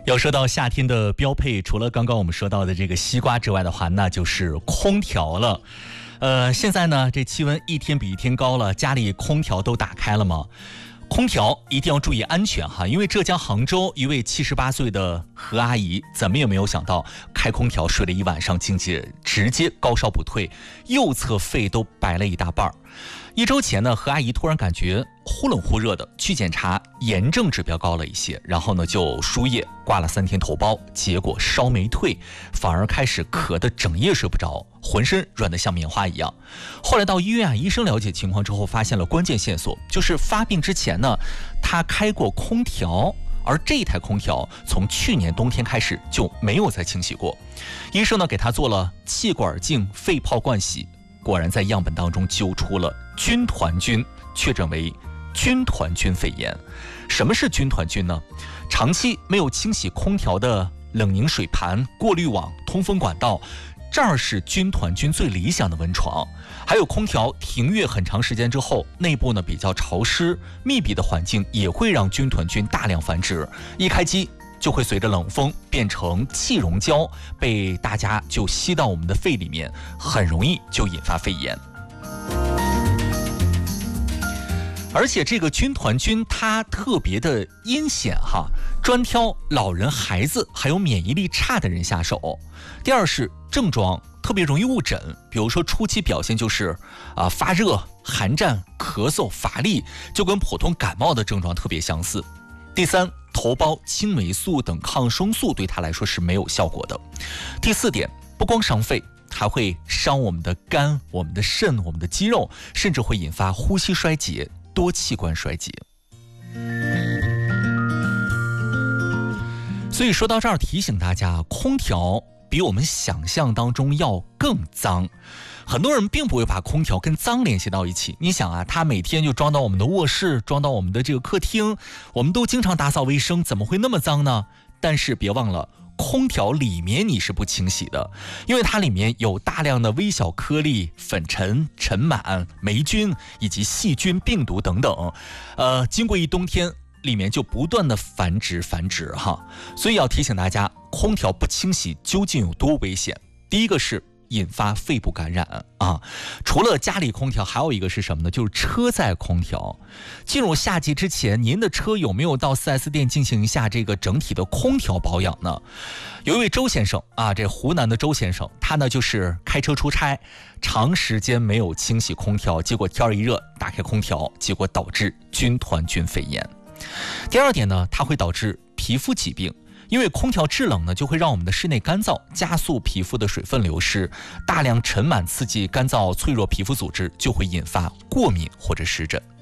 要说到夏天的标配，除了刚刚我们说到的这个西瓜之外的话，那就是空调了。现在呢，这气温一天比一天高了，家里空调都打开了吗？空调一定要注意安全哈，因为浙江杭州一位78岁的何阿姨，怎么也没有想到，开空调睡了一晚上，经济直接高烧不退，右侧肺都白了一大半。1周前呢，何阿姨突然感觉忽冷忽热的，去检查炎症指标高了一些，然后呢就输液挂了3天头孢，结果烧没退，反而开始咳得整夜睡不着，浑身软得像棉花一样。后来到医院医生了解情况之后，发现了关键线索，就是发病之前呢，他开过空调，而这台空调从去年冬天开始就没有再清洗过。医生呢给他做了气管镜肺泡灌洗，果然在样本当中揪出了军团菌，确诊为军团菌肺炎。什么是军团菌呢？长期没有清洗空调的冷凝水盘、过滤网、通风管道，这儿是军团菌最理想的温床。还有空调停运很长时间之后，内部呢比较潮湿密闭的环境，也会让军团菌大量繁殖，一开机就会随着冷风变成气溶胶，被大家就吸到我们的肺里面，很容易就引发肺炎。而且这个军团菌它特别的阴险哈，专挑老人、孩子还有免疫力差的人下手。第二是症状特别容易误诊，比如说初期表现就是发热、寒战、咳嗽、乏力，就跟普通感冒的症状特别相似。第三，头孢、青霉素等抗生素对它来说是没有效果的。第四点，不光伤肺，还会伤我们的肝、我们的肾、我们的肌肉，甚至会引发呼吸衰竭、多器官衰竭。所以说到这儿，提醒大家，空调比我们想象当中要更脏。很多人并不会把空调跟脏联系到一起。你想啊，它每天就装到我们的卧室，装到我们的这个客厅，我们都经常打扫卫生，怎么会那么脏呢？但是别忘了，空调里面你是不清洗的，因为它里面有大量的微小颗粒、粉尘、尘螨、霉菌以及细菌、病毒等等。经过一冬天，里面就不断的繁殖哈。所以要提醒大家，空调不清洗究竟有多危险？第一个是引发肺部感染啊！除了家里空调，还有一个是什么呢？就是车载空调。进入夏季之前，您的车有没有到 4S 店进行一下这个整体的空调保养呢？有一位周先生啊，这湖南的周先生，他呢就是开车出差，长时间没有清洗空调，结果天儿一热，打开空调，结果导致军团菌肺炎。第二点呢，它会导致皮肤疾病。因为空调制冷呢，就会让我们的室内干燥，加速皮肤的水分流失，大量尘螨刺激干燥脆弱皮肤组织，就会引发过敏或者湿疹。